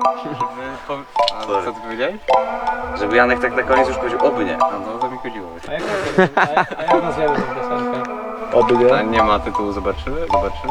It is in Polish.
A co ty powiedziałeś? Żeby Janek tak na koniec już powiedział oby nie. A no to mi chodziło. A jak nazwiemy tę piosenkę? Oby nie. A nie ma tytułu, zobaczymy?